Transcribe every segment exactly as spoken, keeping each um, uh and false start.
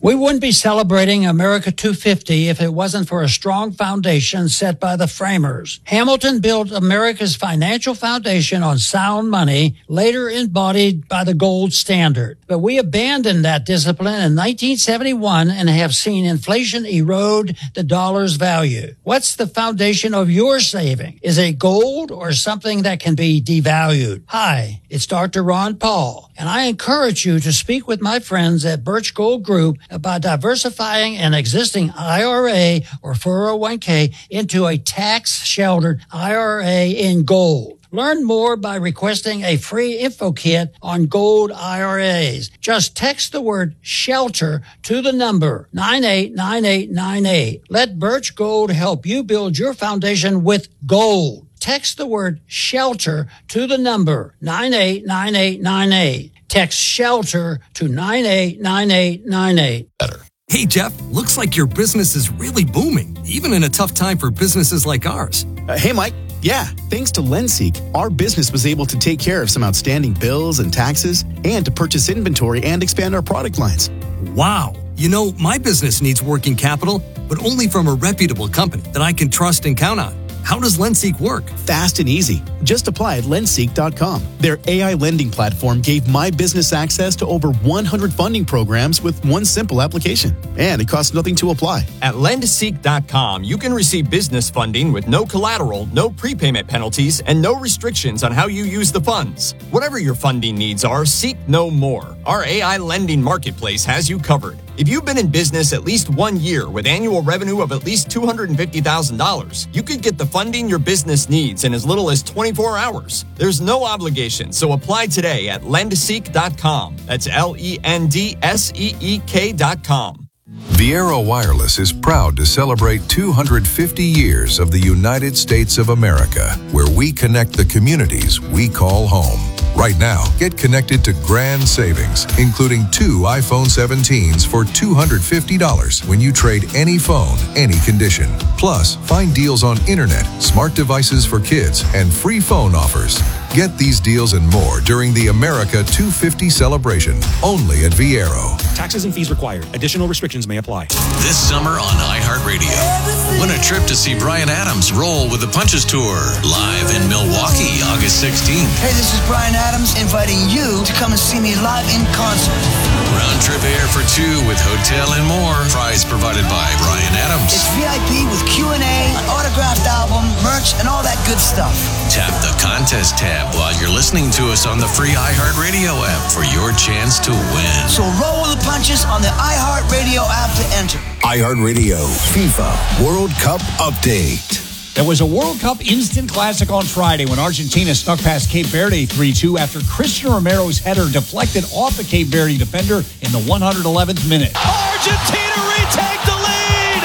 We wouldn't be celebrating America two fifty if it wasn't for a strong foundation set by the framers. Hamilton built America's financial foundation on sound money, later embodied by the gold standard. But we abandoned that discipline in nineteen seventy-one and have seen inflation erode the dollar's value. What's the foundation of your saving? Is it gold or something that can be devalued? Hi, it's Doctor Ron Paul, and I encourage you to speak with my friends at Birch Gold Group about diversifying an existing I R A or four oh one k into a tax-sheltered I R A in gold. Learn more by requesting a free info kit on gold I R As. Just text the word SHELTER to the number nine eight nine eight nine eight. Let Birch Gold help you build your foundation with gold. Text the word SHELTER to the number nine eight nine eight nine eight. Text SHELTER to nine eight nine eight nine eight. Better. Hey, Jeff, looks like your business is really booming, even in a tough time for businesses like ours. Uh, hey, Mike. Yeah, thanks to LendSeek, our business was able to take care of some outstanding bills and taxes and to purchase inventory and expand our product lines. Wow. You know, my business needs working capital, but only from a reputable company that I can trust and count on. How does LendSeek work? Fast and easy. Just apply at lendseek dot com. Their A I lending platform gave my business access to over one hundred funding programs with one simple application. And it costs nothing to apply. At lendseek dot com, you can receive business funding with no collateral, no prepayment penalties, and no restrictions on how you use the funds. Whatever your funding needs are, seek no more. Our A I lending marketplace has you covered. If you've been in business at least one year with annual revenue of at least two hundred fifty thousand dollars, you could get the funding your business needs in as little as twenty-four hours. There's no obligation, so apply today at lendseek dot com. That's L E N D S E E K dot com. Viera Wireless is proud to celebrate two hundred fifty years of the United States of America, where we connect the communities we call home. Right now, get connected to grand savings, including two iPhone seventeens for two hundred fifty dollars when you trade any phone, any condition. Plus, find deals on internet, smart devices for kids, and free phone offers. Get these deals and more during the America two fifty celebration, only at Viero. Taxes and fees required. Additional restrictions may apply. This summer on iHeartRadio, win a trip to see Bryan Adams roll with the Punches Tour, live in Milwaukee, August sixteenth. Hey, this is Bryan Adams inviting you to come and see me live in concert. Round trip air for two with hotel and more. Prize provided by Bryan Adams. It's V I P with Q and A, an autographed album, merch, and all that good stuff. Tap the contest tab while you're listening to us on the free iHeartRadio app for your chance to win. So roll with the punches on the iHeartRadio app to enter. iHeartRadio FIFA World Cup Update. There was a World Cup instant classic on Friday when Argentina snuck past Cape Verde three two after Christian Romero's header deflected off the Cape Verde defender in the one hundred eleventh minute. Argentina retake the lead!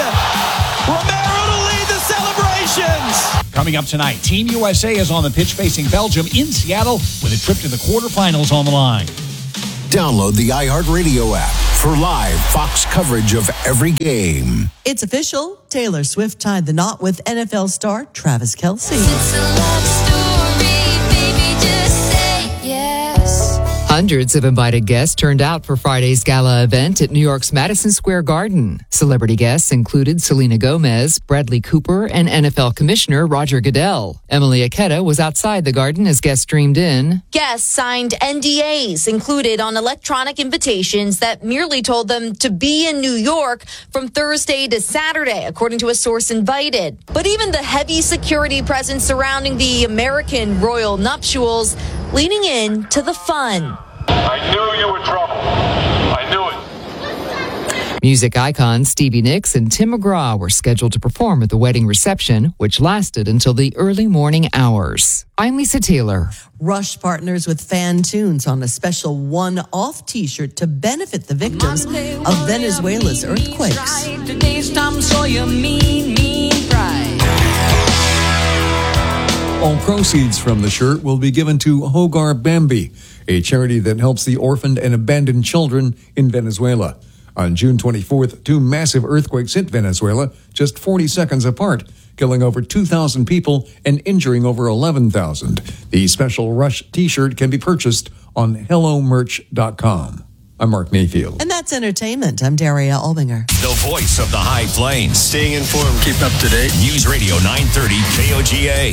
Romero to lead the celebrations! Coming up tonight, Team U S A is on the pitch facing Belgium in Seattle with a trip to the quarterfinals on the line. Download the iHeartRadio app for live Fox coverage of every game. It's official. Taylor Swift tied the knot with N F L star Travis Kelce. It's a love story, baby, just say yes. Hundreds of invited guests turned out for Friday's gala event at New York's Madison Square Garden. Celebrity guests included Selena Gomez, Bradley Cooper, and N F L Commissioner Roger Goodell. Emily Aketa was outside the garden as guests streamed in. Guests signed N D As included on electronic invitations that merely told them to be in New York from Thursday to Saturday, according to a source invited. But even the heavy security presence surrounding the American royal nuptials leaning in to the fun. I knew you were trouble. I knew it. Music icons Stevie Nicks and Tim McGraw were scheduled to perform at the wedding reception, which lasted until the early morning hours. I'm Lisa Taylor. Rush partners with Fan Tunes on a special one-off T-shirt to benefit the victims of Venezuela's earthquakes. All proceeds from the shirt will be given to Hogar Bambi, a charity that helps the orphaned and abandoned children in Venezuela. On June twenty-fourth, two massive earthquakes hit Venezuela just forty seconds apart, killing over two thousand people and injuring over eleven thousand. The special Rush T-shirt can be purchased on hello merch dot com. I'm Mark Mayfield. And that's entertainment. I'm Daria Albinger. The voice of the High Plains. Staying informed, keep up to date. News Radio nine thirty K O G A.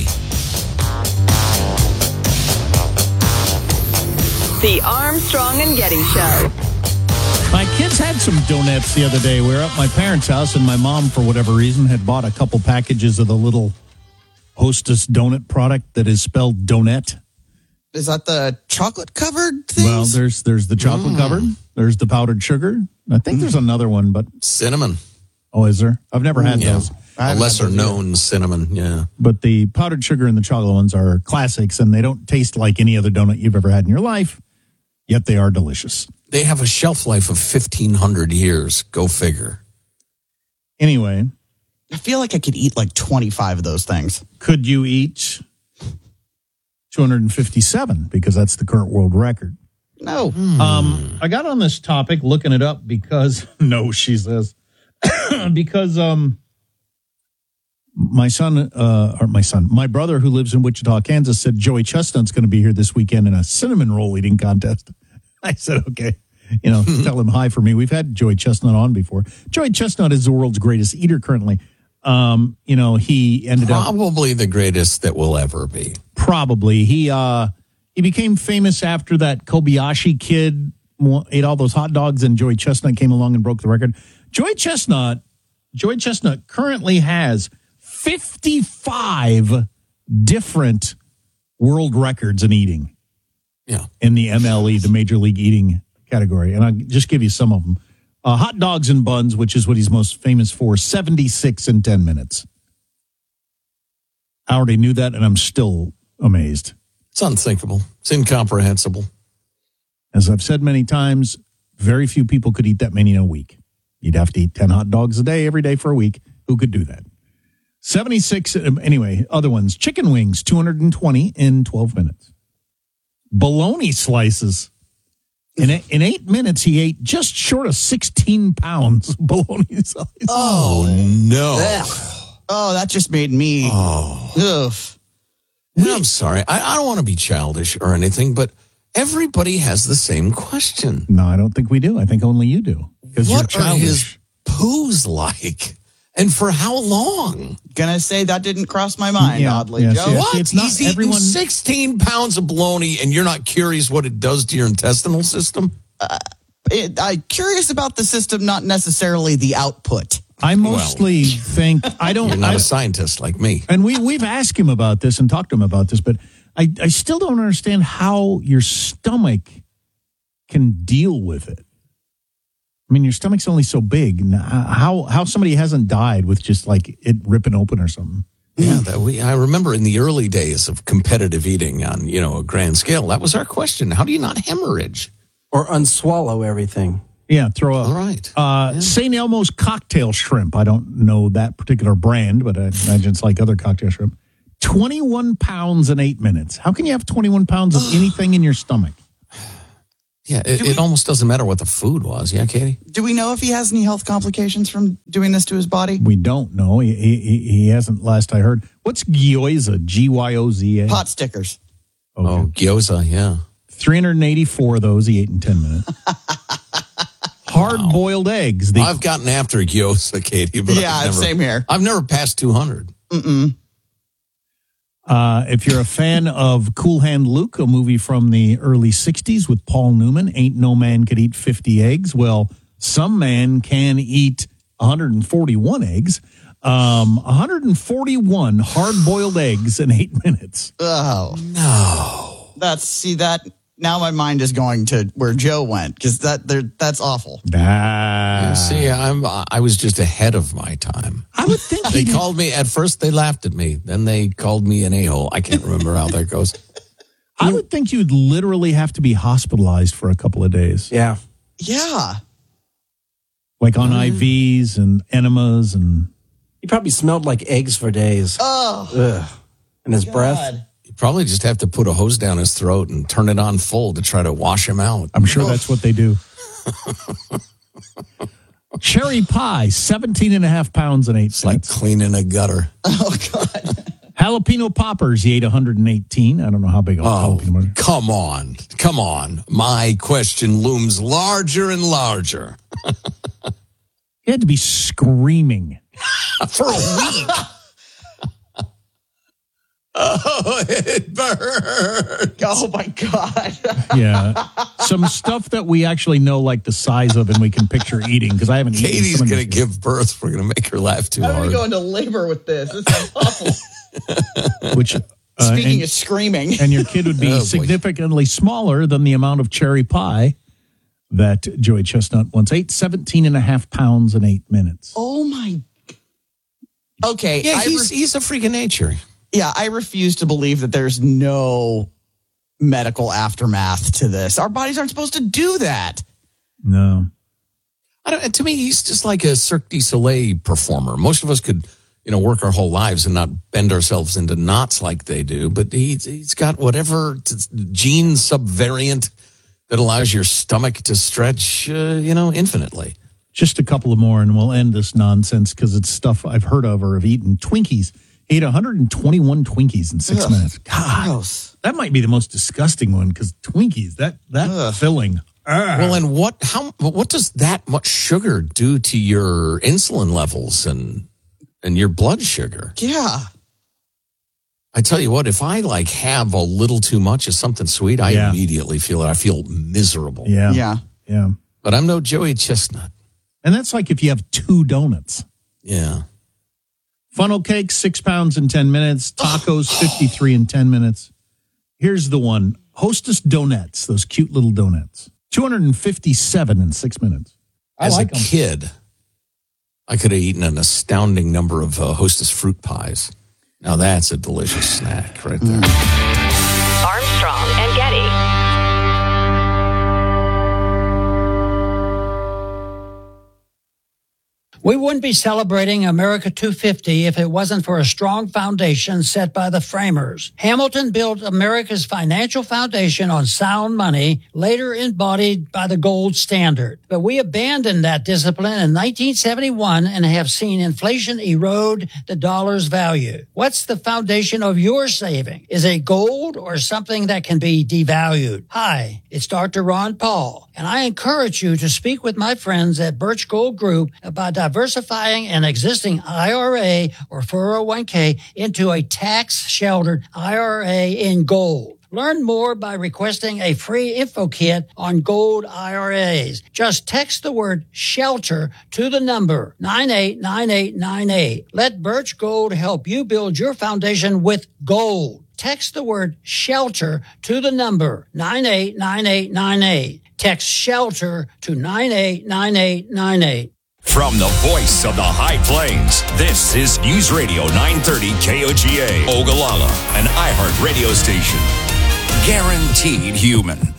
The Armstrong and Getty Show. My kids had some donuts the other day. We were at my parents' house, and my mom, for whatever reason, had bought a couple packages of the little Hostess donut product that is spelled donut. Is that the chocolate-covered thing? Well, there's there's the chocolate-covered. Mm. There's the powdered sugar. I think mm. there's another one, but... Cinnamon. Oh, is there? I've never had yeah. those. A lesser-known cinnamon, yeah. But the powdered sugar and the chocolate ones are classics, and they don't taste like any other donut you've ever had in your life, yet they are delicious. They have a shelf life of fifteen hundred years. Go figure. Anyway. I feel like I could eat like twenty-five of those things. Could you eat two hundred fifty-seven? Because that's the current world record. No. Hmm. Um, I got on this topic looking it up because, no, she says, because um, my son, uh, or my son, my brother who lives in Wichita, Kansas, said Joey Chestnut's going to be here this weekend in a cinnamon roll eating contest. I said, okay, you know, tell him hi for me. We've had Joey Chestnut on before. Joey Chestnut is the world's greatest eater currently. Um, you know, he ended probably up probably the greatest that will ever be. Probably. He uh, he became famous after that Kobayashi kid ate all those hot dogs, and Joey Chestnut came along and broke the record. Joey Chestnut, Joey Chestnut currently has fifty-five different world records in eating. Yeah. In the M L E, the Major League Eating category. And I'll just give you some of them. Uh, hot dogs and buns, which is what he's most famous for, seventy-six in ten minutes. I already knew that, and I'm still amazed. It's unthinkable. It's incomprehensible. As I've said many times, very few people could eat that many in a week. You'd have to eat ten hot dogs a day, every day for a week. Who could do that? seventy-six, anyway, other ones. Chicken wings, two hundred twenty in twelve minutes. Bologna slices. In, a, in eight minutes, he ate just short of sixteen pounds bologna slices. Oh, no. Ugh. Oh, that just made me... Oh. Ugh. No, I'm sorry. I, I don't want to be childish or anything, but everybody has the same question. No, I don't think we do. I think only you do. Because you're What are childish. his poos like? And for how long? Gonna say that didn't cross my mind, Yeah, oddly, yes, Joe. yes. What? It's not He's eating everyone- sixteen pounds of bologna, and you're not curious what it does to your intestinal system? Uh, it, I'm curious about the system, not necessarily the output. I mostly think I don't. You're not I, a scientist like me. and we we've asked him about this and talked to him about this, but I I still don't understand how your stomach can deal with it. I mean, your stomach's only so big. N- How how somebody hasn't died with just like it ripping open or something? Yeah, that we. I remember in the early days of competitive eating on, you know, a grand scale, that was our question. How do you not hemorrhage? Or unswallow everything. Yeah, throw up. All right. Uh, Yeah. Saint Elmo's cocktail shrimp. I don't know that particular brand, but I imagine it's like other cocktail shrimp. twenty-one pounds in eight minutes. How can you have twenty-one pounds of anything in your stomach? Yeah, it, we- it almost doesn't matter what the food was. Yeah, Katie? Do we know if he has any health complications from doing this to his body? We don't know. He, he, he hasn't, last I heard. What's gyoza? G Y O Z A? Pot stickers. Okay. Oh, gyoza, yeah. three hundred eighty-four of those he ate in ten minutes. Hard-boiled eggs. The, I've gotten after gyoza, Katie. But Yeah, I've never, same here. I've never passed two hundred. Mm-mm. uh, if you're a fan of Cool Hand Luke, a movie from the early sixties with Paul Newman, Ain't No Man Could Eat fifty eggs. Well, some man can eat one hundred forty-one eggs. Um, one hundred forty-one hard-boiled eggs in eight minutes. Oh. No. That's, see, that, now my mind is going to where Joe went, because that, there- that's awful. Ah. You see, I'm, I was just ahead of my time. I would think They he'd- called me, at first they laughed at me. Then they called me an a-hole. I can't remember how that goes. I would think you'd literally have to be hospitalized for a couple of days. Yeah. Yeah. Like on I Vs and enemas and... He probably smelled like eggs for days. Oh. Ugh. And his breath. God. You probably just have to put a hose down his throat and turn it on full to try to wash him out. I'm sure that's what they do. Cherry pie, seventeen and a half pounds in eight It's like minutes. cleaning a gutter. Oh, God. Jalapeno poppers, he ate one hundred eighteen. I don't know how big a Oh, jalapeno was. come on. Come on. My question looms larger and larger. He had to be screaming. For a week. Oh, it burned. Oh, my God. Yeah. Some stuff that we actually know, like the size of, and we can picture eating, because I haven't eaten. Katie's going to give birth. We're going to make her laugh too I'm hard. going to go into labor with this. This is awful. Which, uh, Speaking and, of screaming. And your kid would be Oh, boy. significantly smaller than the amount of cherry pie that Joey Chestnut once ate, seventeen and a half pounds in eight minutes. Oh, my. Okay. Yeah, I he's, re- he's a freak of nature. yeah, I refuse to believe that there's no medical aftermath to this. Our bodies aren't supposed to do that. No. I don't, to me, he's just like a Cirque du Soleil performer. Most of us could, you know, work our whole lives and not bend ourselves into knots like they do. But he's, he's got whatever gene subvariant that allows your stomach to stretch, uh, you know, infinitely. Just a couple of more, and we'll end this nonsense because it's stuff I've heard of or have eaten. Twinkies. He ate one hundred twenty-one Twinkies in six Ugh, minutes. God, gross. That might be the most disgusting one because Twinkies, that that Ugh. filling. Well, and what how what does that much sugar do to your insulin levels and and your blood sugar? Yeah. I tell you what, if I like have a little too much of something sweet, I Yeah. immediately feel it. I feel miserable. Yeah. Yeah. Yeah. But I'm no Joey Chestnut. And that's like if you have two donuts. Yeah. Funnel cake, six pounds in ten minutes. Tacos, fifty-three in ten minutes. Here's the one. Hostess donuts, those cute little donuts. two hundred fifty-seven in six minutes. I As like a them. kid, I could have eaten an astounding number of uh, Hostess fruit pies. Now that's a delicious snack right there. Armstrong and Getty. We wouldn't be celebrating America two fifty if it wasn't for a strong foundation set by the framers. Hamilton built America's financial foundation on sound money, later embodied by the gold standard. But we abandoned that discipline in nineteen seventy-one and have seen inflation erode the dollar's value. What's the foundation of your saving? Is it gold or something that can be devalued? Hi, it's Doctor Ron Paul, and I encourage you to speak with my friends at Birch Gold Group about diversifying an existing I R A or four oh one k into a tax-sheltered I R A in gold. Learn more by requesting a free info kit on gold I R As. Just text the word shelter to the number nine eight nine eight nine eight. Let Birch Gold help you build your foundation with gold. Text the word shelter to the number nine eight nine eight nine eight. Text shelter to nine eight nine eight nine eight. From the voice of the High Plains, this is News Radio nine thirty K O G A, Ogallala, an iHeart radio station. Guaranteed human.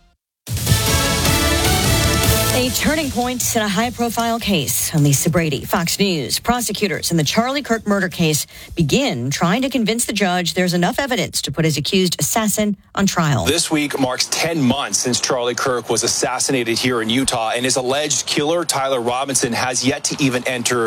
A turning point in a high-profile case. I'm Lisa Brady, Fox News. Prosecutors in the Charlie Kirk murder case begin trying to convince the judge there's enough evidence to put his accused assassin on trial. This week marks ten months since Charlie Kirk was assassinated here in Utah, and his alleged killer, Tyler Robinson, has yet to even enter